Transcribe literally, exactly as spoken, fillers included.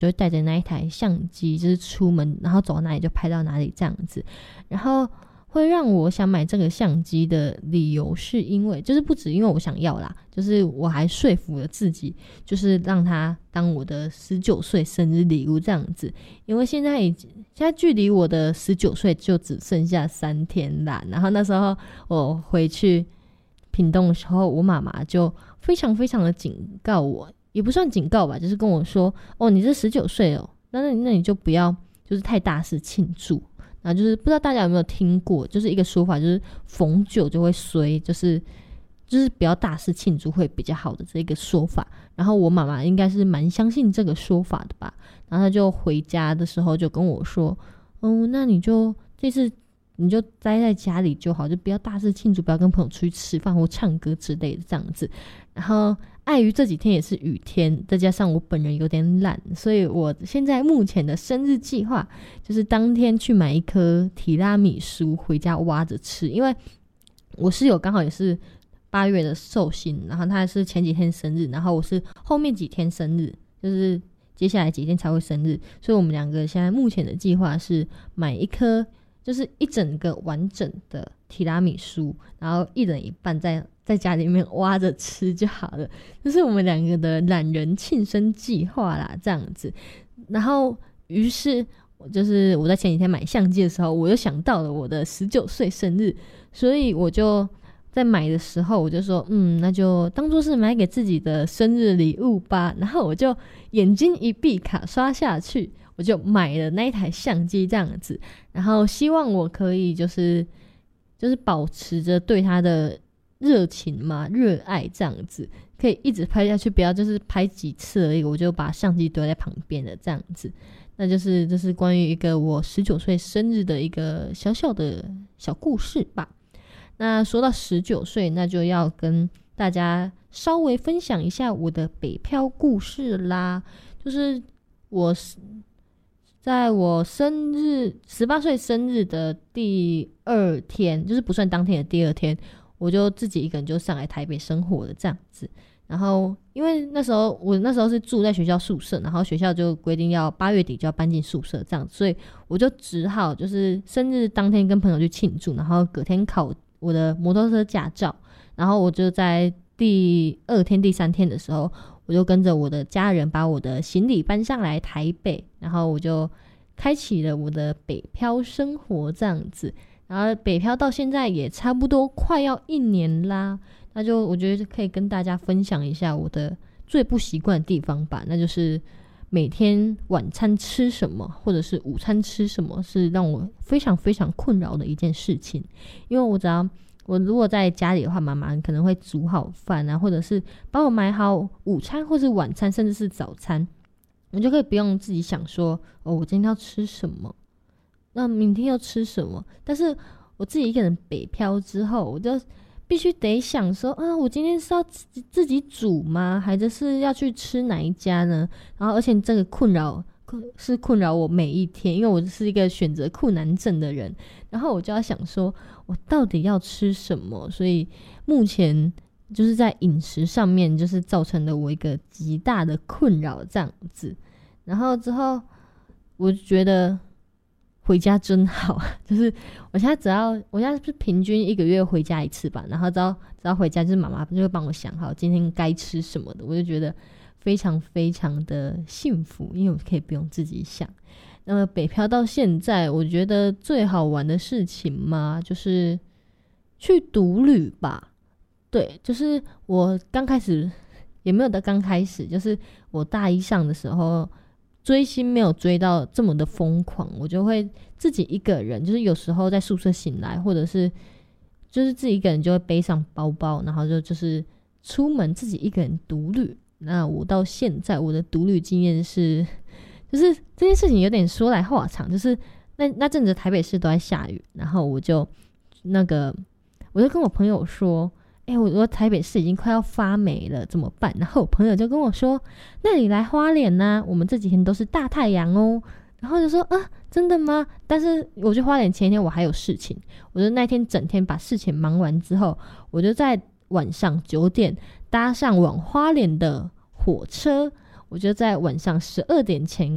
就会带着那一台相机就是出门，然后走到哪里就拍到哪里这样子。然后会让我想买这个相机的理由是因为就是不止因为我想要啦，就是我还说服了自己，就是让它当我的十九岁生日礼物这样子。因为现在已经现在距离我的十九岁就只剩下三天啦，然后那时候我回去屏东的时候，我妈妈就非常非常的警告我，也不算警告吧，就是跟我说，哦，你这十九岁哦，那那那你就不要就是太大肆庆祝。然后就是不知道大家有没有听过，就是一个说法，就是逢九就会衰，就是就是不要大肆庆祝会比较好的这个说法。然后我妈妈应该是蛮相信这个说法的吧，然后她就回家的时候就跟我说，哦，那你就这次你就待在家里就好，就不要大肆庆祝，不要跟朋友出去吃饭或唱歌之类的这样子。然后碍于这几天也是雨天，再加上我本人有点懒，所以我现在目前的生日计划就是当天去买一颗提拉米苏回家挖着吃。因为我室友刚好也是八月的寿星，然后他是前几天生日，然后我是后面几天生日，就是接下来几天才会生日，所以我们两个现在目前的计划是买一颗就是一整个完整的提拉米苏，然后一人一半在在家里面挖着吃就好了，这是我们两个的懒人庆生计划啦，这样子。然后于是我就是我在前几天买相机的时候，我又想到了我的十九岁生日，所以我就在买的时候我就说，嗯，那就当作是买给自己的生日礼物吧。然后我就眼睛一闭，卡刷下去，我就买了那一台相机这样子。然后希望我可以就是就是保持着对它的热情嘛，热爱这样子，可以一直拍下去，不要就是拍几次而已我就把相机丢在旁边的这样子。那就是这是关于一个我十九岁生日的一个小小的小故事吧。那说到十九岁，那就要跟大家稍微分享一下我的北漂故事啦。就是我在我生日十八岁生日的第二天，就是不算当天的第二天，我就自己一个人就上来台北生活了这样子。然后因为那时候我那时候是住在学校宿舍，然后学校就规定要八月底就要搬进宿舍这样子，所以我就只好就是生日当天跟朋友去庆祝，然后隔天考我的摩托车驾照。然后我就在第二天第三天的时候，我就跟着我的家人把我的行李搬上来台北，然后我就开启了我的北漂生活这样子。然后北漂到现在也差不多快要一年啦，那就我觉得可以跟大家分享一下我的最不习惯的地方吧，那就是每天晚餐吃什么或者是午餐吃什么是让我非常非常困扰的一件事情。因为我只要我如果在家里的话，妈妈可能会煮好饭啊，或者是帮我买好午餐或是晚餐甚至是早餐，我就可以不用自己想说，哦，我今天要吃什么，那明天要吃什么。但是我自己一个人北漂之后，我就必须得想说，啊，我今天是要自己自己煮吗？还是要去吃哪一家呢？然后而且这个困扰是困扰我每一天，因为我是一个选择困难症的人，然后我就要想说我到底要吃什么。所以目前就是在饮食上面就是造成了我一个极大的困扰这样子。然后之后我就觉得回家真好，就是我现在只要我现在是平均一个月回家一次吧，然后只要只要回家就是妈妈就会帮我想好今天该吃什么的，我就觉得非常非常的幸福，因为我可以不用自己想。那么北漂到现在，我觉得最好玩的事情嘛，就是去独旅吧。对，就是我刚开始也没有到刚开始，就是我大一上的时候追星没有追到这么的疯狂，我就会自己一个人，就是有时候在宿舍醒来，或者是就是自己一个人就会背上包包，然后就就是出门自己一个人独旅。那我到现在我的独旅经验是，就是这件事情有点说来话长，就是那那阵子台北市都在下雨，然后我就那个我就跟我朋友说，哎、欸，我说台北市已经快要发霉了，怎么办？然后我朋友就跟我说，那你来花莲啊，我们这几天都是大太阳哦。然后就说啊，真的吗？但是我去花莲前一天我还有事情，我就那天整天把事情忙完之后，我就在晚上九点搭上往花莲的火车，我就在晚上十二点前